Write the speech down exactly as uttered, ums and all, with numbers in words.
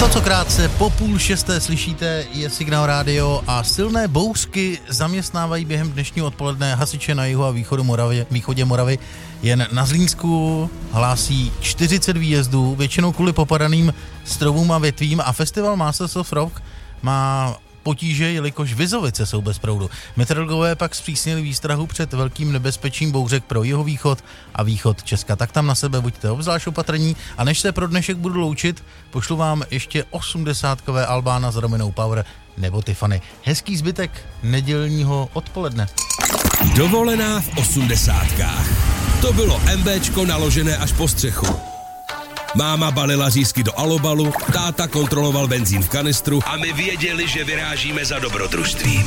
To, co krátce po půl šesté slyšíte, je Signál rádio a silné bouřky zaměstnávají během dnešního odpoledne hasiče na jihu a východu Moravy, východě Moravy. Jen na Zlínsku hlásí čtyřicet výjezdů, většinou kvůli popadaným stromům a větvím, a festival Masters of Rock má potíže, jelikož Vizovice jsou bez proudu. Meteorologové pak zpřísnili výstrahu před velkým nebezpečím bouřek pro jihovýchod a východ Česka. Tak tam na sebe buďte obzvlášť opatrní, a než se pro dnešek budu loučit, pošlu vám ještě osmdesátkové Albána s Rominou Power nebo Tiffany. Hezký zbytek nedělního odpoledne. Dovolená v osmdesátkách. To bylo MBčko naložené až po střechu. Máma balila řízky do alobalu, táta kontroloval benzín v kanistru a my věděli, že vyrážíme za dobrodružstvím.